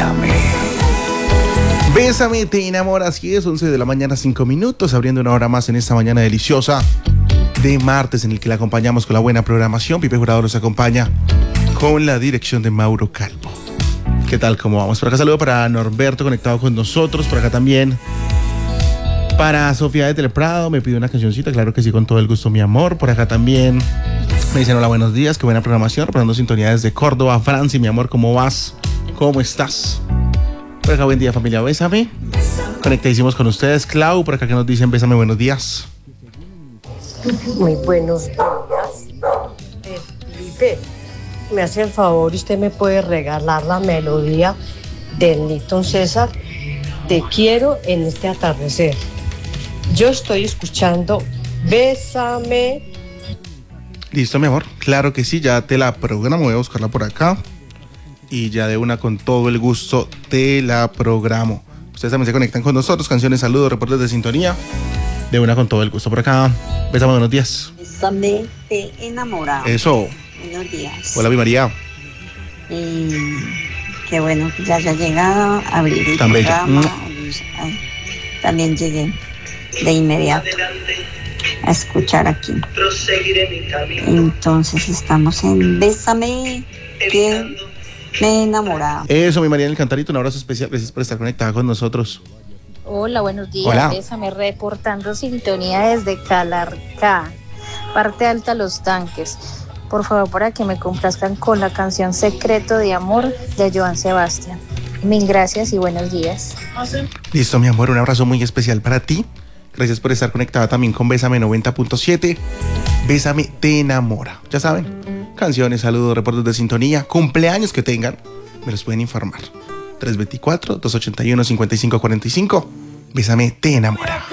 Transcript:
Bésame, te enamora. Así es, 11 de la mañana, 5 minutos, abriendo una hora más en esta mañana deliciosa de martes, en el que la acompañamos con la buena programación. Pipe Jurado los acompaña con la dirección de Mauro Calvo. ¿Qué tal? ¿Cómo vamos? Por acá saludo para Norberto conectado con nosotros. Por acá también para Sofía de Teleprado. Me pide una cancioncita, claro que sí, con todo el gusto, mi amor. Por acá también me dicen hola, buenos días, qué buena programación. Reportando sintonía desde Córdoba, Francia. Mi amor, ¿cómo vas? ¿Cómo estás? Por acá, buen día, familia, bésame. Conectadísimos con ustedes. Clau, por acá que nos dicen bésame, buenos días. Muy buenos días. Felipe, me hace el favor y usted me puede regalar la melodía del Nilton César, Te quiero en este atardecer. Yo estoy escuchando Bésame. Listo, mi amor. Claro que sí, ya te la programo. Voy a buscarla por acá. Y ya de una, con todo el gusto, te la programo. Ustedes también se conectan con nosotros. Canciones, saludos, reportes de sintonía. De una, con todo el gusto. Por acá, bésame, buenos días. Bésame, te enamora. Eso. Buenos días. Hola, mi María. Qué bueno que ya haya llegado a abrir el programa. También llegué de inmediato a escuchar aquí. Entonces estamos en Bésame, que me enamora. Eso, mi María, en el cantarito, un abrazo especial. Gracias por estar conectada con nosotros. Hola, buenos días. Hola. Bésame, reportando sintonía desde Calarcá, parte alta Los Tanques. Por favor, para que me complazcan con la canción Secreto de Amor de Joan Sebastián. Mil gracias y buenos días. Listo, mi amor, un abrazo muy especial para ti. Gracias por estar conectada también con Bésame 90.7. Bésame, te enamora. Ya saben, canciones, saludos, reportes de sintonía, cumpleaños que tengan, me los pueden informar. 324-281-5545. Bésame, te enamora.